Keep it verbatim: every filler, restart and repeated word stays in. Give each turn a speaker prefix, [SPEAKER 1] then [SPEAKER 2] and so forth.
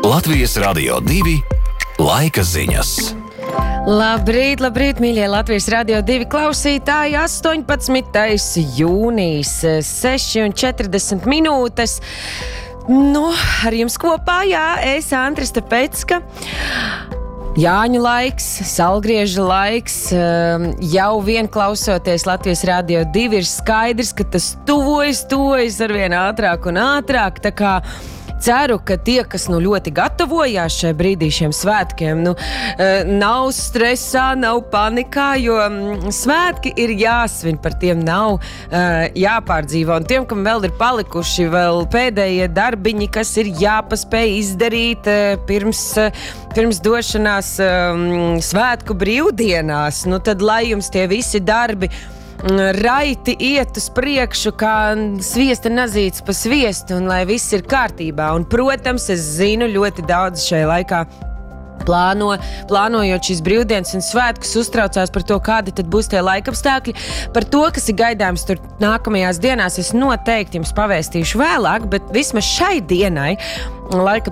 [SPEAKER 1] Latvijas Radio divi laika ziņas.
[SPEAKER 2] Labrīt, labrīt, mīļie Latvijas Radio divi klausītāji, astoņpadsmitais jūnijas, seši un četrdesmit minūtes. Nu, ar jums kopā, jā, es Andris Tepecka. Jāņu laiks, salgrieža laiks, jau vien klausoties Latvijas Radio divi ir skaidrs, ka tas tuvojas, tuvojas arvien ātrāk un ātrāk, tā kā ceru, ka tie, kas nu ļoti gatavojās šai brīdī šiem svētkiem, nu, nav stresā, nav panikā, jo svētki ir jāsvin, par tiem nav jāpārdzīvo. Un tiem, kam vēl ir palikuši vēl pēdējie darbiņi, kas ir jāpaspēj izdarīt pirms, pirms došanās svētku brīvdienās, nu tad lai jums tie visi darbi raiti iet uz priekšu, kā sviesta nazīts pa sviestu, un lai viss ir kārtībā. Un, protams, es zinu, ļoti daudz šajā laikā plāno, plānojot šīs brīvdienas un svētkus, uztraucās par to, kādi tad būs tie laikapstākļi. Par to, kas ir gaidāms tur nākamajās dienās, es noteikti jums pavēstīšu vēlāk, bet vismaz šai dienai laika